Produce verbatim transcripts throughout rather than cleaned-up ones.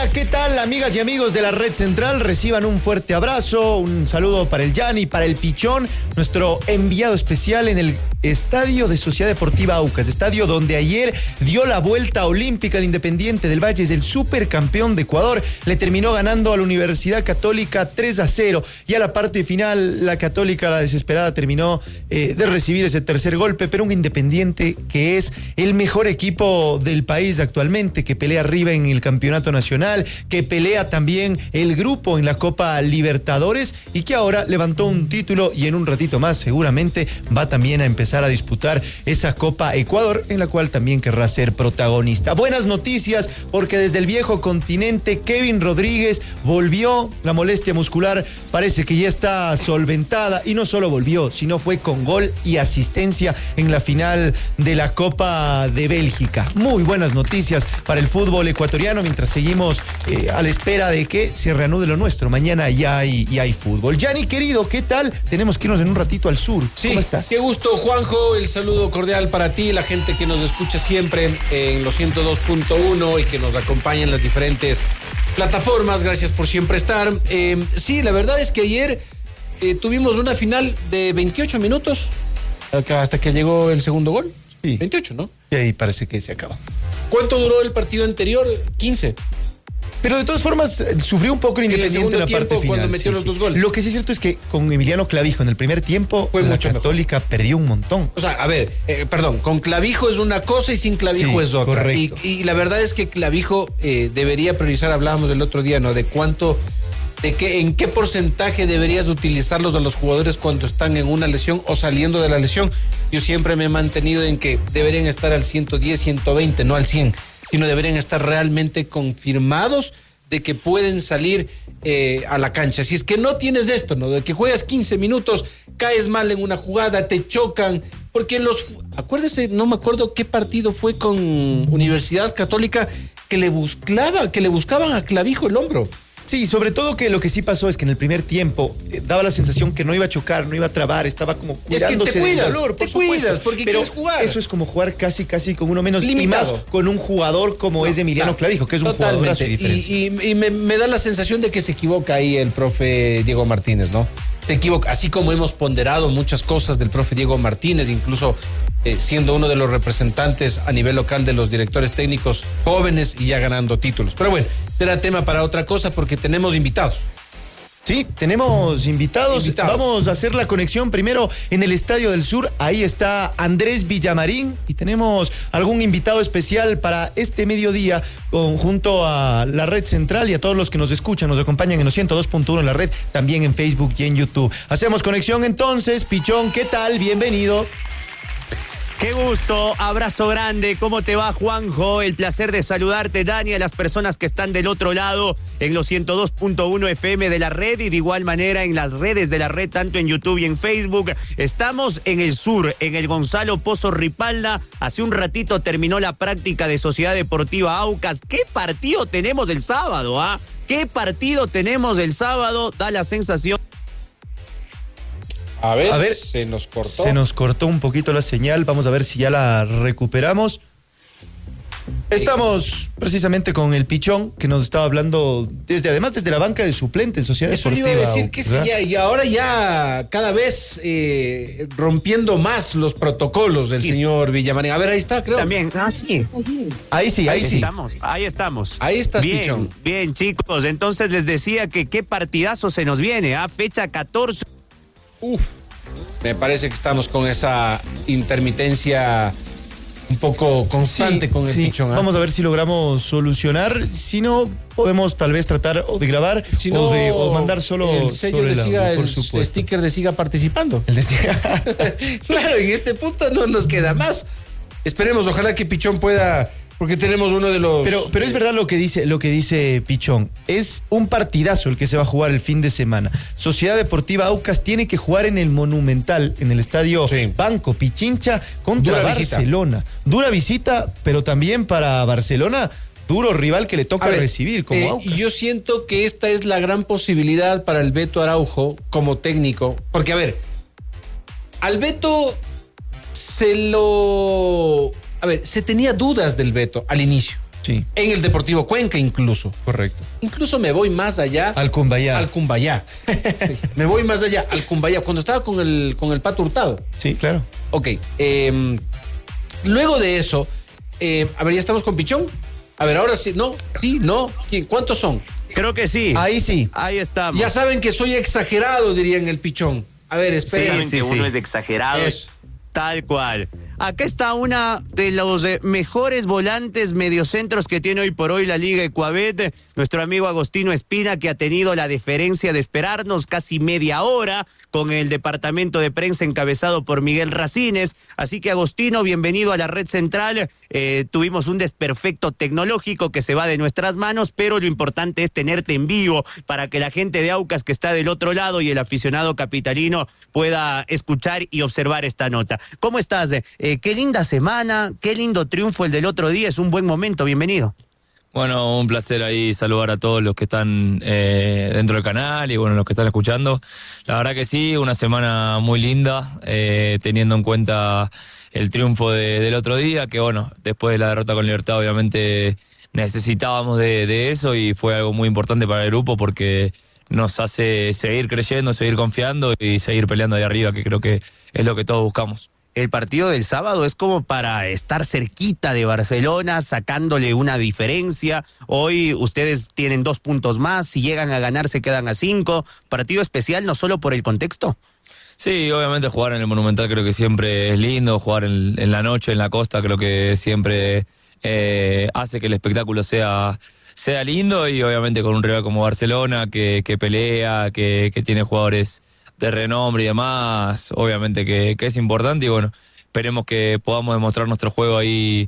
¿qué tal, amigas y amigos de la Red Central? Reciban un fuerte abrazo, un saludo para el Yanni, para el Pichón, nuestro enviado especial en el Estadio de Sociedad Deportiva Aucas, estadio donde ayer dio la vuelta olímpica al Independiente del Valle, es el supercampeón de Ecuador, le terminó ganando a la Universidad Católica tres a cero, y a la parte final la Católica, la desesperada, terminó eh, de recibir ese tercer golpe, pero un Independiente que es el mejor equipo del país actualmente, que pelea arriba en el campeonato nacional, que pelea también el grupo en la Copa Libertadores y que ahora levantó un título y en un ratito más seguramente va también a empezar a disputar esa Copa Ecuador, en la cual también querrá ser protagonista. Buenas noticias, porque desde el viejo continente Kevin Rodríguez volvió, la molestia muscular parece que ya está solventada, y no solo volvió, sino fue con gol y asistencia en la final de la Copa de Bélgica. Muy buenas noticias para el fútbol ecuatoriano, mientras seguimos eh, a la espera de que se reanude lo nuestro. Mañana ya hay, ya hay fútbol. Yanni, querido, ¿qué tal? Tenemos que irnos en un ratito al sur. Sí, ¿cómo estás? Qué gusto, Juanjo. El saludo cordial para ti, la gente que nos escucha siempre en los ciento dos punto uno y que nos acompaña en las diferentes plataformas. Gracias por siempre estar. Eh, sí, la verdad es que ayer eh, tuvimos una final de veintiocho minutos hasta que llegó el segundo gol. Sí. veintiocho, ¿no? Y ahí parece que se acaba. ¿Cuánto duró el partido anterior? quince. Pero de todas formas, sufrió un poco el Independiente en la parte final. Cuando metió sí, los sí. dos goles. Lo que sí es cierto es que con Emiliano Clavijo en el primer tiempo, Fue la mucho Católica mejor. Perdió un montón. O sea, a ver, eh, perdón, con Clavijo es una cosa y sin Clavijo sí, es otra. Y, y la verdad es que Clavijo eh, debería priorizar, hablábamos el otro día, ¿no? De cuánto, de qué, en qué porcentaje deberías utilizarlos a los jugadores cuando están en una lesión o saliendo de la lesión. Yo siempre me he mantenido en que deberían estar al ciento diez, ciento veinte, no al cien, sino deberían estar realmente confirmados de que pueden salir eh, a la cancha. Si es que no tienes esto, ¿no? De que juegas quince minutos, caes mal en una jugada, te chocan, porque los... Acuérdese, no me acuerdo qué partido fue con Universidad Católica que le buscaba, que le buscaban a Clavijo el hombro. Sí, sobre todo que lo que sí pasó es que en el primer tiempo eh, daba la sensación que no iba a chocar, no iba a trabar, estaba como cuidándose es que te cuidas, del dolor, por te supuesto. cuidas porque pero quieres jugar. Eso es como jugar casi, casi con uno menos. Limitado. Y más con un jugador como no, es Emiliano no, Clavijo, que es un jugador a su diferencia. Y, y, y me, me da la sensación de que se equivoca ahí el profe Diego Martínez, ¿no? Se equivoca, así como hemos ponderado muchas cosas del profe Diego Martínez, incluso eh, siendo uno de los representantes a nivel local de los directores técnicos jóvenes y ya ganando títulos. Pero bueno, será tema para otra cosa porque tenemos invitados. Sí, tenemos invitados. invitados. Vamos a hacer la conexión primero en el Estadio del Sur. Ahí está Andrés Villamarín y tenemos algún invitado especial para este mediodía con, junto a la Red Central y a todos los que nos escuchan, nos acompañan en los ciento dos punto uno en la red, también en Facebook y en YouTube. Hacemos conexión entonces. Pichón, ¿qué tal? Bienvenido. Qué gusto, abrazo grande, ¿cómo te va, Juanjo? El placer de saludarte, Dani, a las personas que están del otro lado en los ciento dos punto uno F M de la red y de igual manera en las redes de la red, tanto en YouTube y en Facebook. Estamos en el sur, en el Gonzalo Pozo Ripalda. Hace un ratito terminó la práctica de Sociedad Deportiva Aucas. ¿Qué partido tenemos el sábado, ah? ¿Qué partido tenemos el sábado? Da la sensación. A ver, a ver, se nos cortó. Se nos cortó un poquito la señal. Vamos a ver si ya la recuperamos. Estamos precisamente con el Pichón, que nos estaba hablando desde, además desde la banca de suplentes, Sociedad Eso Deportiva. Eso iba a decir, que sí, ya, y ahora ya cada vez eh, rompiendo más los protocolos del sí. señor Villamarín. A ver, ahí está, creo. También, ah, sí. Ahí sí, ahí, ahí sí. Estamos, ahí estamos. Ahí estás, bien, Pichón. Bien, chicos, entonces les decía que qué partidazo se nos viene, ¿ah? Fecha catorce. Uf, me parece que estamos con esa intermitencia un poco constante sí, con el sí. Pichón. ¿eh? Vamos a ver si logramos solucionar. Si no, podemos tal vez tratar o de grabar si no, o de o mandar solo el sello de siga, por el supuesto. sticker de siga participando. El de siga. Claro, en este punto no nos queda más. Esperemos, ojalá que Pichón pueda, porque tenemos uno de los... Pero, pero es verdad lo que dice, lo que dice Pichón. Es un partidazo el que se va a jugar el fin de semana. Sociedad Deportiva Aucas tiene que jugar en el Monumental, en el estadio sí. Banco Pichincha contra Dura Barcelona. Visita. Dura visita, pero también para Barcelona, duro rival que le toca ver, recibir como eh, Aucas. Yo siento que esta es la gran posibilidad para el Beto Araujo como técnico. Porque, a ver, al Beto se lo... A ver, se tenía dudas del Beto al inicio. Sí. En el Deportivo Cuenca incluso. Correcto. Incluso me voy más allá. Al Cumbayá. Al Cumbayá. Sí, me voy más allá, al Cumbayá. Cuando estaba con el, con el Pato Hurtado. Sí, claro. Ok. Eh, luego de eso, eh, a ver, ¿ya estamos con Pichón? A ver, ahora sí, ¿no? ¿Sí? ¿No? ¿Quién? ¿Cuántos son? Creo que sí. Ahí sí. Ahí estamos. Ya saben que soy exagerado, dirían el Pichón. A ver, esperen. Sí, sí, que sí. uno es exagerado. Eso. Tal cual. Acá está una de los eh, mejores volantes mediocentros que tiene hoy por hoy la Liga Ecuabet, nuestro amigo Agostino Espina, que ha tenido la deferencia de esperarnos casi media hora con el departamento de prensa encabezado por Miguel Racines. Así que, Agostino, bienvenido a la Red Central. Eh, tuvimos un desperfecto tecnológico que se va de nuestras manos, pero lo importante es tenerte en vivo para que la gente de Aucas que está del otro lado y el aficionado capitalino pueda escuchar y observar esta nota. ¿Cómo estás? Eh, qué linda semana, qué lindo triunfo el del otro día, es un buen momento, bienvenido. Bueno, un placer ahí saludar a todos los que están eh, dentro del canal y bueno, los que están escuchando. La verdad que sí, una semana muy linda, eh, teniendo en cuenta el triunfo de, del otro día, que bueno, después de la derrota con Libertad obviamente necesitábamos de, de eso y fue algo muy importante para el grupo porque nos hace seguir creyendo, seguir confiando y seguir peleando de arriba, que creo que es lo que todos buscamos. El partido del sábado es como para estar cerquita de Barcelona, sacándole una diferencia. Hoy ustedes tienen dos puntos más, si llegan a ganar se quedan a cinco. Partido especial no solo por el contexto. Sí, obviamente jugar en el Monumental creo que siempre es lindo, jugar en, en la noche, en la costa, creo que siempre eh, hace que el espectáculo sea, sea lindo y obviamente con un rival como Barcelona que, que pelea, que, que tiene jugadores de renombre y demás, obviamente que, que es importante y bueno, esperemos que podamos demostrar nuestro juego ahí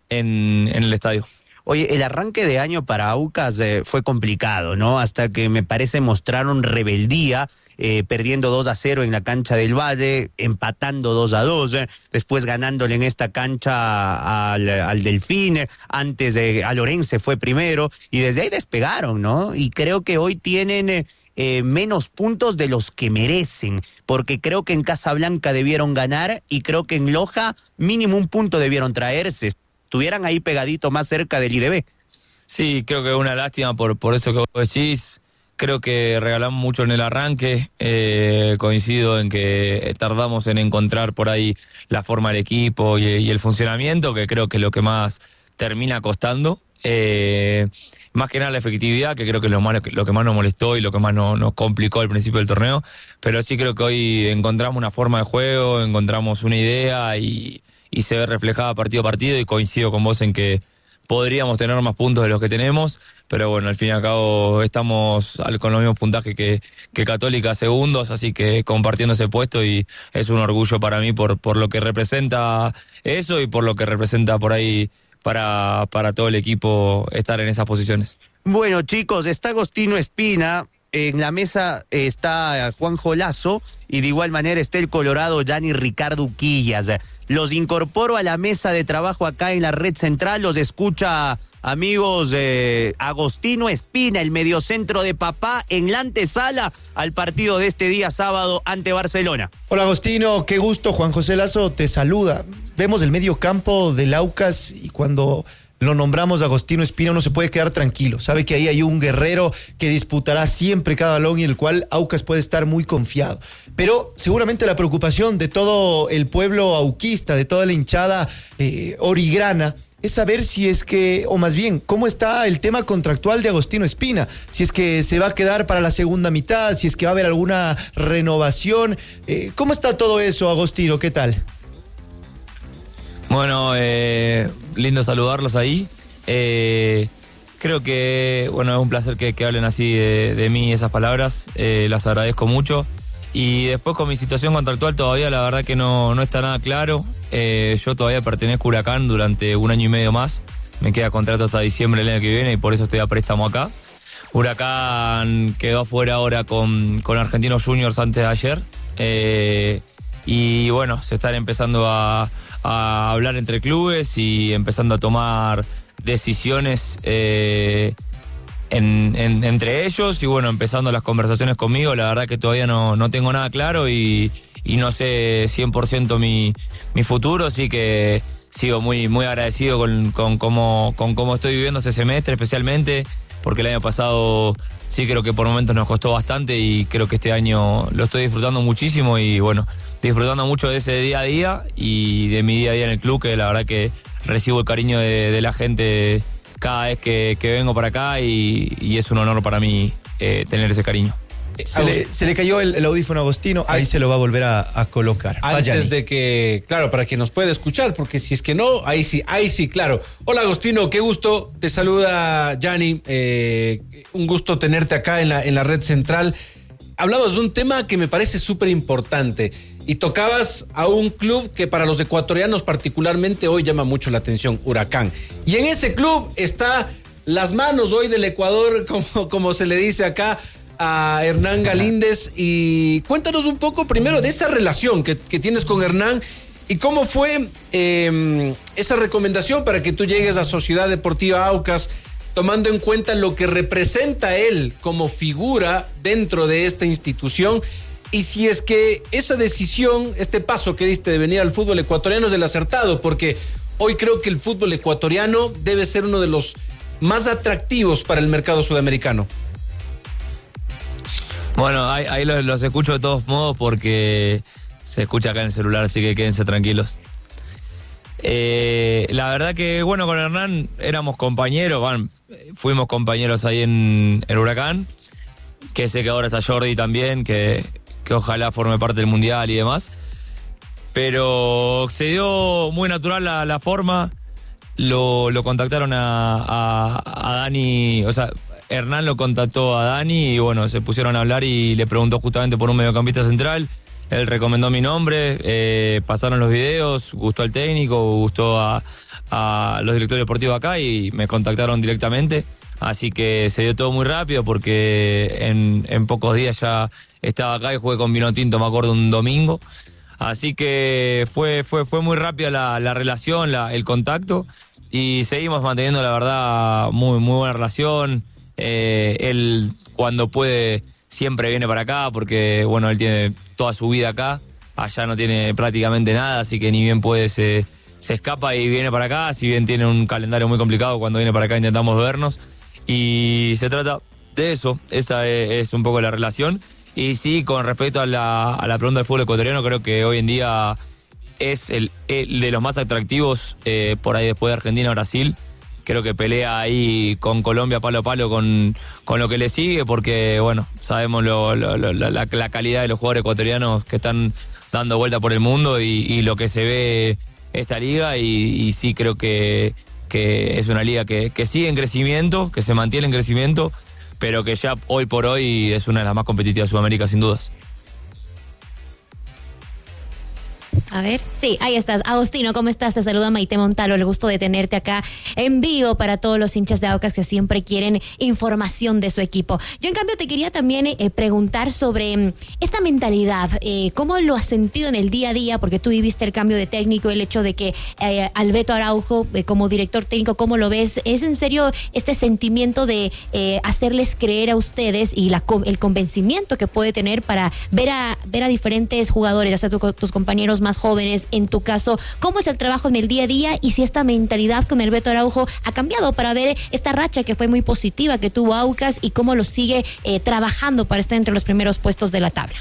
en, en el estadio. Oye, el arranque de año para Aucas eh, fue complicado, ¿no? Hasta que me parece mostraron rebeldía, eh, perdiendo dos a cero en la cancha del Valle, empatando dos a dos, eh, después ganándole en esta cancha al, al Delfín, eh, antes de a Lorense fue primero, y desde ahí despegaron, ¿no? Y creo que hoy tienen Eh, Eh, menos puntos de los que merecen, porque creo que en Casablanca debieron ganar y creo que en Loja mínimo un punto debieron traerse, estuvieran ahí pegadito más cerca del I D B. Sí, creo que es una lástima por, por eso que vos decís, creo que regalamos mucho en el arranque, eh, coincido en que tardamos en encontrar por ahí la forma del equipo y, y el funcionamiento, que creo que es lo que más termina costando. Eh, más que nada la efectividad, que creo que es lo, más, lo que más nos molestó y lo que más nos, nos complicó al principio del torneo, pero sí creo que hoy encontramos una forma de juego, encontramos una idea y, y se ve reflejada partido a partido y coincido con vos en que podríamos tener más puntos de los que tenemos, pero bueno, al fin y al cabo estamos con los mismos puntajes que, que Católica segundos, así que compartiendo ese puesto y es un orgullo para mí por, por lo que representa eso y por lo que representa por ahí para, para todo el equipo estar en esas posiciones. Bueno, chicos, está Agostino Espina, en la mesa está Juanjo Lazo y de igual manera está el colorado Yanni Ricardo Quillas. Los incorporo a la mesa de trabajo acá en la Red Central, los escucha, amigos, eh, Agostino Espina, el mediocentro de papá, en la antesala al partido de este día sábado ante Barcelona. Hola Agostino, qué gusto, Juan José Lazo te saluda. Vemos el medio campo del Aucas y cuando lo nombramos Agostino Espina uno se puede quedar tranquilo, sabe que ahí hay un guerrero que disputará siempre cada balón y el cual Aucas puede estar muy confiado, pero seguramente la preocupación de todo el pueblo auquista, de toda la hinchada eh, origrana, es saber si es que, o más bien, cómo está el tema contractual de Agostino Espina, si es que se va a quedar para la segunda mitad, si es que va a haber alguna renovación, eh, ¿cómo está todo eso, Agostino? ¿Qué tal? Bueno, eh, lindo saludarlos ahí. Eh, creo que, bueno, es un placer que, que hablen así de, de mí esas palabras. Eh, las agradezco mucho. Y después con mi situación contractual todavía la verdad que no, no está nada claro. Eh, yo todavía pertenezco a Huracán durante un año y medio más. Me queda contrato hasta diciembre del año que viene y por eso estoy a préstamo acá. Huracán quedó afuera ahora con, con Argentinos Juniors antes de ayer. Eh, y bueno, se están empezando a... a hablar entre clubes y empezando a tomar decisiones eh, en, en, entre ellos y bueno, empezando las conversaciones conmigo. La verdad que todavía no, no tengo nada claro y, y no sé cien por ciento mi, mi futuro, así que sigo muy, muy agradecido con, con, cómo, con cómo estoy viviendo este semestre, especialmente porque el año pasado sí creo que por momentos nos costó bastante y creo que este año lo estoy disfrutando muchísimo y bueno, disfrutando mucho de ese día a día y de mi día a día en el club, que la verdad que recibo el cariño de, de la gente cada vez que, que vengo para acá y, y es un honor para mí eh, tener ese cariño. Se le, se le cayó el, el audífono a Agostino, ahí, ahí se lo va a volver a, a colocar. Antes Vaya de que, claro, para que nos pueda escuchar, porque si es que no, ahí sí, ahí sí, claro. Hola Agostino, qué gusto, te saluda Gianni, eh, un gusto tenerte acá en la, en la red central. Hablabas de un tema que me parece súper importante y tocabas a un club que para los ecuatorianos particularmente hoy llama mucho la atención, Huracán. Y en ese club está las manos hoy del Ecuador, como, como se le dice acá, a Hernán Galíndez. Y cuéntanos un poco primero de esa relación que, que tienes con Hernán y cómo fue eh, esa recomendación para que tú llegues a Sociedad Deportiva Aucas, tomando en cuenta lo que representa él como figura dentro de esta institución, y si es que esa decisión, este paso que diste de venir al fútbol ecuatoriano es el acertado, porque hoy creo que el fútbol ecuatoriano debe ser uno de los más atractivos para el mercado sudamericano. Bueno, ahí, ahí los, los escucho de todos modos porque se escucha acá en el celular, así que quédense tranquilos. Eh, la verdad que, bueno, con Hernán éramos compañeros, bueno, fuimos compañeros ahí en el Huracán, que sé que ahora está Jordi también, que, que ojalá forme parte del Mundial y demás. Pero se dio muy natural la, la forma, lo, lo contactaron a, a, a Dani, o sea... Hernán lo contactó a Dani y bueno, se pusieron a hablar y le preguntó justamente por un mediocampista central. Él recomendó mi nombre, eh, pasaron los videos, gustó al técnico, gustó a, a los directores deportivos acá y me contactaron directamente. Así que se dio todo muy rápido porque en, en pocos días ya estaba acá y jugué con Vinotinto, me acuerdo, un domingo. Así que fue, fue, fue muy rápida la, la relación, la, el contacto y seguimos manteniendo, la verdad, muy, muy buena relación. Eh, él cuando puede siempre viene para acá porque bueno, él tiene toda su vida acá, allá no tiene prácticamente nada, así que ni bien puede se, se escapa y viene para acá, si bien tiene un calendario muy complicado, cuando viene para acá intentamos vernos y se trata de eso, esa es, es un poco la relación. Y sí, con respecto a la, a la pregunta del fútbol ecuatoriano, creo que hoy en día es el, el de los más atractivos, eh, por ahí después de Argentina, Brasil. Creo que pelea ahí con Colombia palo a palo con, con lo que le sigue, porque bueno, sabemos lo, lo, lo, la, la calidad de los jugadores ecuatorianos que están dando vuelta por el mundo y, y lo que se ve esta liga, y, y sí creo que, que es una liga que, que sigue en crecimiento, que se mantiene en crecimiento, pero que ya hoy por hoy es una de las más competitivas de Sudamérica sin dudas. A ver, sí, ahí estás. Agostino, ¿cómo estás? Te saluda Maite Montalo. El gusto de tenerte acá en vivo para todos los hinchas de Aucas que siempre quieren información de su equipo. Yo, en cambio, te quería también eh, preguntar sobre um, esta mentalidad. Eh, ¿Cómo lo has sentido en el día a día? Porque tú viviste el cambio de técnico, el hecho de que eh, Alberto Araujo, eh, como director técnico, ¿cómo lo ves? ¿Es en serio este sentimiento de eh, hacerles creer a ustedes y la, el convencimiento que puede tener para ver a, ver a diferentes jugadores, ya sea tu, tus compañeros más jóvenes, en tu caso, cómo es el trabajo en el día a día y si esta mentalidad con el Beto Araujo ha cambiado para ver esta racha que fue muy positiva que tuvo Aucas y cómo lo sigue eh, trabajando para estar entre los primeros puestos de la tabla?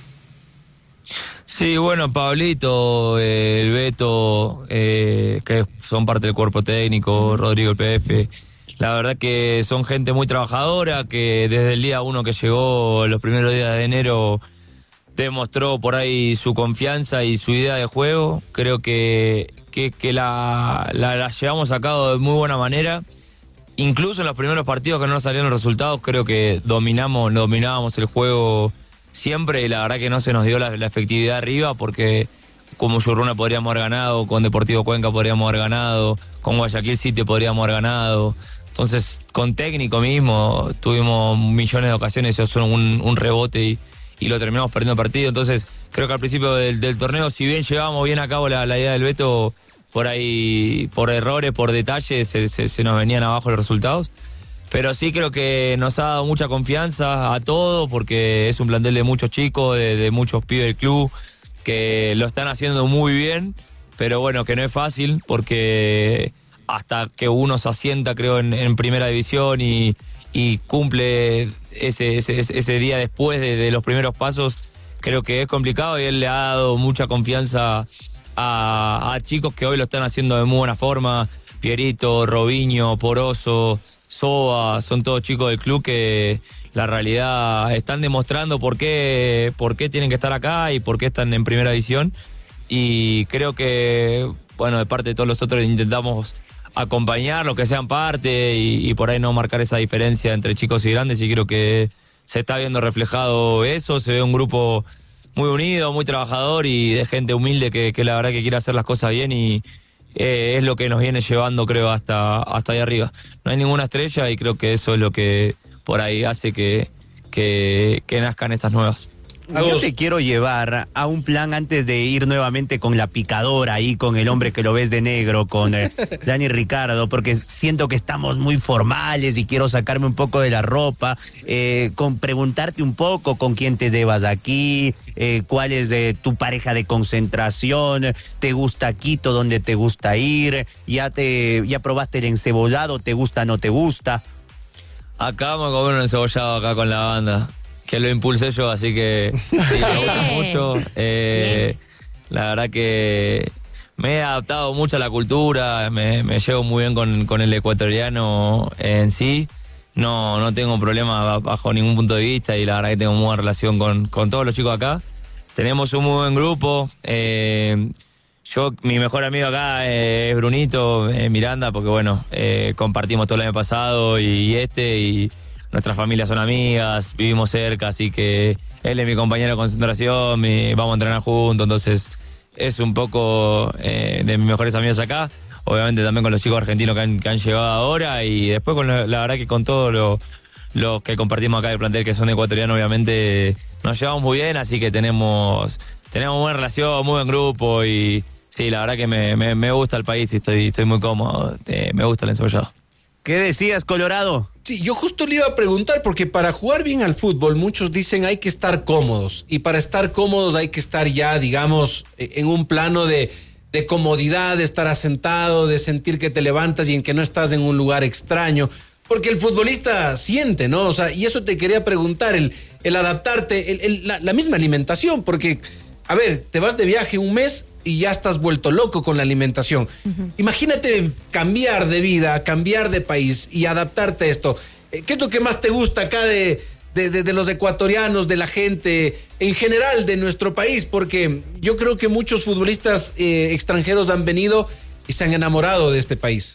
Sí, bueno, Pablito, eh, el Beto, eh, que son parte del cuerpo técnico, Rodrigo, el P F, la verdad que son gente muy trabajadora, que desde el día uno que llegó, los primeros días de enero, demostró por ahí su confianza y su idea de juego. Creo que, que, que la, la, la llevamos a cabo de muy buena manera. Incluso en los primeros partidos que no nos salieron los resultados, creo que dominamos, dominábamos el juego siempre y la verdad que no se nos dio la, la efectividad arriba porque como Yurruna podríamos haber ganado, con Deportivo Cuenca podríamos haber ganado, con Guayaquil City podríamos haber ganado. Entonces, con técnico mismo, tuvimos millones de ocasiones, eso son un, un rebote y y lo terminamos perdiendo el partido. Entonces creo que al principio del, del torneo, si bien llevábamos bien a cabo la, la idea del Beto, por ahí, por errores, por detalles, se, se, se nos venían abajo los resultados. Pero sí creo que nos ha dado mucha confianza a todo, porque es un plantel de muchos chicos, de, de muchos pibes del club, que lo están haciendo muy bien, pero bueno, que no es fácil porque hasta que uno se asienta, creo, en, en primera división y, y cumple ese, ese, ese día después de, de los primeros pasos, creo que es complicado y él le ha dado mucha confianza a, a chicos que hoy lo están haciendo de muy buena forma. Pierito, Robinho, Poroso, Soa, son todos chicos del club que la realidad están demostrando por qué, por qué tienen que estar acá y por qué están en primera división. Y creo que, bueno, de parte de todos los otros intentamos acompañar los que sean parte y, y por ahí no marcar esa diferencia entre chicos y grandes, y creo que se está viendo reflejado eso. Se ve un grupo muy unido, muy trabajador y de gente humilde que, que la verdad que quiere hacer las cosas bien, y eh, es lo que nos viene llevando, creo, hasta, hasta ahí arriba. No hay ninguna estrella y creo que eso es lo que por ahí hace que, que, que nazcan estas nuevas. Yo te quiero llevar a un plan antes de ir nuevamente con la picadora ahí, con el hombre que lo ves de negro, con eh, Dani Ricardo, porque siento que estamos muy formales y quiero sacarme un poco de la ropa, eh, con preguntarte un poco con quién te llevas aquí, eh, cuál es eh, tu pareja de concentración, te gusta Quito, dónde te gusta ir, ya, te, ya probaste el encebollado, te gusta, no te gusta. Acá vamos a comer un encebollado acá con la banda, que lo impulsé yo, así que sí, me gusta mucho. Eh, la verdad que me he adaptado mucho a la cultura, me, me llevo muy bien con, con el ecuatoriano en sí. No, no tengo problema bajo ningún punto de vista y la verdad que tengo muy buena relación con, con todos los chicos acá. Tenemos un muy buen grupo. Eh, yo, mi mejor amigo acá eh, es Brunito eh, Miranda, porque bueno, eh, compartimos todo el año pasado y, y este, y nuestras familias son amigas, vivimos cerca, así que él es mi compañero de concentración, mi, vamos a entrenar juntos, entonces es un poco eh, de mis mejores amigos acá. Obviamente también con los chicos argentinos que han, que han llegado ahora, y después con la, la verdad que con todos los lo que compartimos acá del plantel que son ecuatorianos, obviamente nos llevamos muy bien, así que tenemos, tenemos buena relación, muy buen grupo, y sí, la verdad que me, me, me gusta el país y estoy, estoy muy cómodo, eh, me gusta el encebollado. ¿Qué decías, Colorado? Sí, yo justo le iba a preguntar, porque para jugar bien al fútbol muchos dicen hay que estar cómodos, y para estar cómodos hay que estar ya, digamos, en un plano de, de comodidad, de estar asentado, de sentir que te levantas y en que no estás en un lugar extraño, porque el futbolista siente, ¿no? O sea, y eso te quería preguntar, el, el adaptarte, el, el, la, la misma alimentación, porque, a ver, te vas de viaje un mes y ya estás vuelto loco con la alimentación. Uh-huh. Imagínate cambiar de vida, cambiar de país y adaptarte a esto. ¿Qué es lo que más te gusta acá de, de, de, de los ecuatorianos, de la gente, en general de nuestro país? Porque yo creo que muchos futbolistas eh, extranjeros han venido y se han enamorado de este país.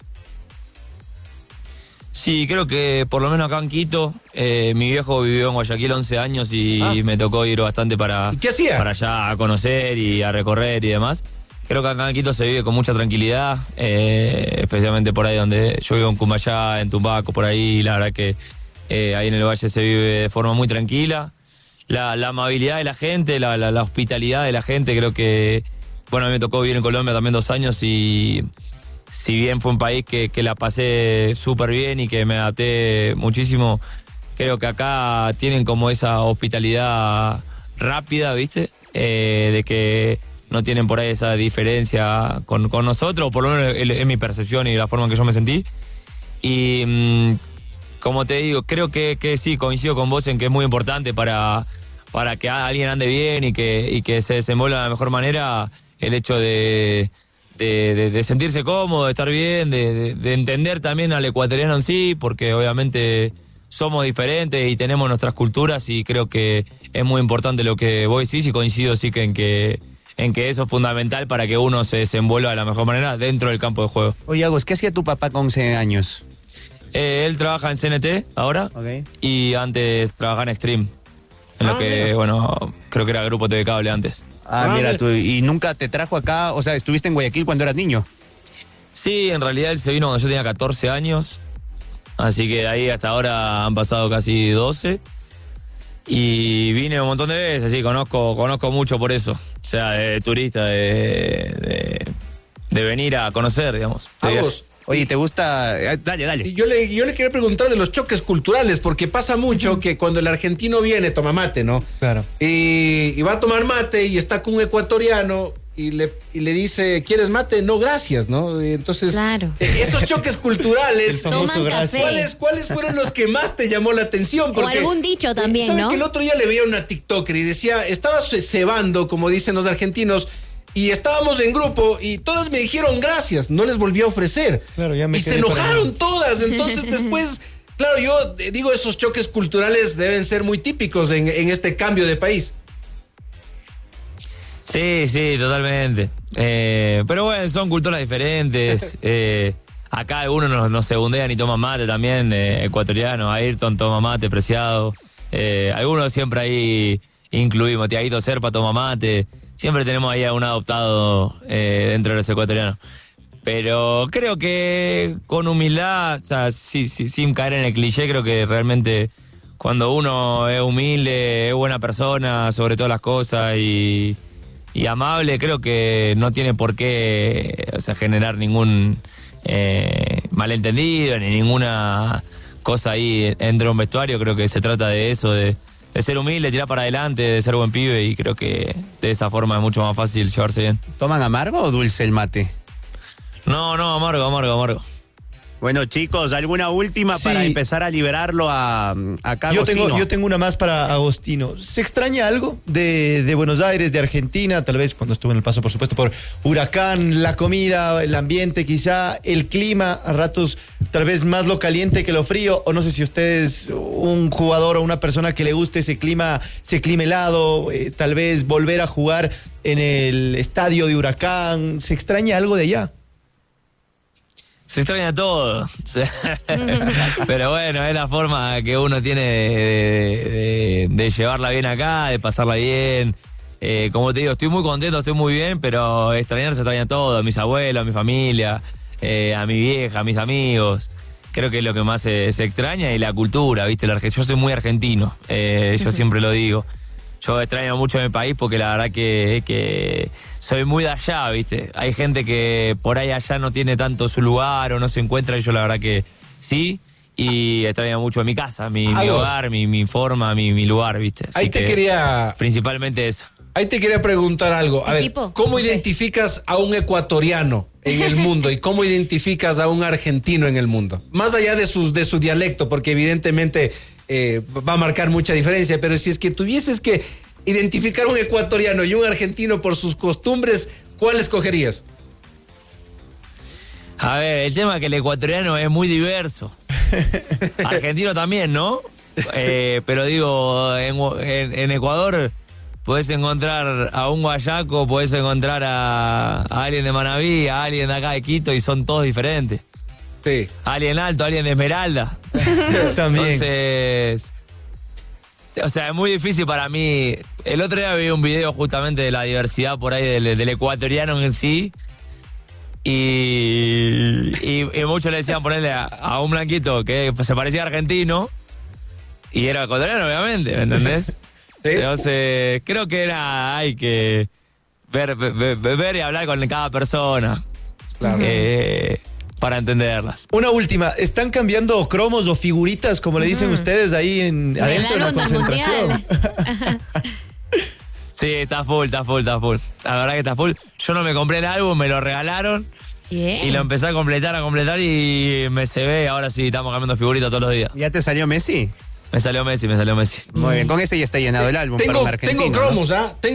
Sí, creo que por lo menos acá en Quito, eh, mi viejo vivió en Guayaquil once años y ah. me tocó ir bastante para, ¿Y qué hacía? para allá a conocer y a recorrer y demás. Creo que acá en Quito se vive con mucha tranquilidad, eh, especialmente por ahí donde yo vivo, en Cumbayá, en Tumbaco, por ahí, la verdad que eh, ahí en el valle se vive de forma muy tranquila. La, la amabilidad de la gente, la, la, la hospitalidad de la gente, creo que, bueno, a mí me tocó vivir en Colombia también dos años y si bien fue un país que, que la pasé súper bien y que me adapté muchísimo, creo que acá tienen como esa hospitalidad rápida, ¿viste? Eh, de que no tienen por ahí esa diferencia con, con nosotros, por lo menos es, es mi percepción y la forma en que yo me sentí. Y mmm, como te digo, creo que, que sí, coincido con vos en que es muy importante para, para que alguien ande bien y que, y que se desenvuelva de la mejor manera, el hecho de... De, de, de sentirse cómodo, de estar bien, de, de, de entender también al ecuatoriano en sí, porque obviamente somos diferentes y tenemos nuestras culturas y creo que es muy importante lo que vos decís y coincido sí que en que en que eso es fundamental para que uno se desenvuelva de la mejor manera dentro del campo de juego. Oye, Agos, ¿qué hacía tu papá con once años? Eh, él trabaja en C N T ahora, okay, y antes trabajaba en Extreme, en ah, lo que, mira. bueno, creo que era Grupo T V Cable antes. Ah, ah, mira, tú, ¿y nunca te trajo acá? O sea, ¿estuviste en Guayaquil cuando eras niño? Sí, en realidad él se vino cuando yo tenía catorce años, así que de ahí hasta ahora han pasado casi doce, y vine un montón de veces, sí, conozco, conozco mucho por eso, o sea, de turista, de, de, de venir a conocer, digamos. ¿Vos? Oye, ¿te gusta? Dale, dale. Yo le, yo le quería preguntar de los choques culturales, porque pasa mucho uh-huh. que cuando el argentino viene, toma mate, ¿no? Claro. Y, y va a tomar mate y está con un ecuatoriano, y le, y le dice, ¿quieres mate? No, gracias, ¿no? Y entonces, Claro. eh, esos choques culturales, El famoso Toman gracias. café. ¿cuáles, ¿cuáles fueron los que más te llamó la atención? O algún dicho también, ¿sabe ¿no? que el otro día le veía una TikToker y decía, estaba ce- cebando, como dicen los argentinos, y estábamos en grupo y todas me dijeron gracias, no les volví a ofrecer. Claro, ya me y se quedé para enojaron mí. todas, entonces después, claro, yo eh, digo, esos choques culturales deben ser muy típicos en, en este cambio de país. Sí, sí, totalmente. Eh, pero bueno, son culturas diferentes. Eh, acá algunos nos, nos segundean y toman mate también, eh, ecuatoriano. Ayrton toma mate, Preciado. Eh, algunos siempre ahí incluimos. Tiaguito Serpa toma mate. Siempre tenemos ahí a un adoptado eh, dentro de los ecuatorianos. Pero creo que con humildad, o sea, sí, sí, sin caer en el cliché, creo que realmente cuando uno es humilde, es buena persona sobre todas las cosas y, y amable, creo que no tiene por qué, o sea, generar ningún eh, malentendido ni ninguna cosa ahí dentro de un vestuario. Creo que se trata de eso, de, de ser humilde, tirar para adelante, de ser buen pibe, y creo que de esa forma es mucho más fácil llevarse bien. ¿Toman amargo o dulce el mate? No, no, amargo, amargo, amargo. Bueno, chicos, ¿alguna última Sí. para empezar a liberarlo a, acá, Yo Agostino? tengo, yo tengo una más para Agostino. ¿Se extraña algo de, de Buenos Aires, de Argentina? Tal vez cuando estuvo en el paso, por supuesto, por Huracán, la comida, el ambiente, quizá el clima, a ratos tal vez más lo caliente que lo frío. O no sé si usted es un jugador o una persona que le guste ese clima, ese clima helado, eh, tal vez volver a jugar en el estadio de Huracán. ¿Se extraña algo de allá? Se extraña todo. O sea, pero bueno, es la forma que uno tiene de, de- de llevarla bien acá, de pasarla bien. Eh, como te digo, estoy muy contento, estoy muy bien, pero extrañar se extraña todo. A mis abuelos, a mi familia, eh, a mi vieja, a mis amigos. Creo que es lo que más se, se extraña, y la cultura, ¿viste? La, arge- yo soy muy argentino, eh, yo siempre lo digo. Yo extraño mucho a mi país porque la verdad que, que soy muy de allá, ¿viste? Hay gente que por ahí allá no tiene tanto su lugar o no se encuentra, y yo la verdad que sí. Y extraño mucho a mi casa, mi, mi Agos. hogar, mi, mi forma, mi, mi lugar, ¿viste? Así Ahí te que quería, principalmente eso. ahí te quería preguntar algo. A ver, Equipo. ¿cómo Ok. identificas a un ecuatoriano en el mundo y cómo identificas a un argentino en el mundo? Más allá de, sus, de su dialecto, porque evidentemente eh, va a marcar mucha diferencia, pero si es que tuvieses que identificar un ecuatoriano y un argentino por sus costumbres, ¿cuál escogerías? A ver, el tema es que el ecuatoriano es muy diverso. Argentino también, ¿no? Eh, pero digo, en, en- en Ecuador podés encontrar a un guayaco, podés encontrar a, a alguien de Manabí, a alguien de acá de Quito, y son todos diferentes. Sí. Alguien alto, alguien de Esmeralda. También. Entonces, o sea, es muy difícil para mí. El otro día vi un video justamente de la diversidad por ahí del, del ecuatoriano en sí. Y, y, y muchos le decían ponerle a, a un blanquito que se parecía a argentino. Y era ecuatoriano, obviamente, ¿me entendés? Sí. Entonces, creo que era, hay que ver, ver, ver y hablar con cada persona. Claro. eh, para entenderlas. Una última, ¿están cambiando cromos o figuritas, como le dicen ustedes, ahí en, adentro de la onda concentración? mundial. Sí, está full, está full, está full. La verdad que está full. Yo no me compré el álbum, me lo regalaron Bien. y lo empecé a completar, a completar, y me se ve. Ahora sí, estamos cambiando figuritas todos los días. ¿Ya te salió Messi? Me salió Messi, me salió Messi. Muy bien, con ese ya está llenado el álbum para Tengo, un argentino. tengo ¿no? cromos, ¿ah?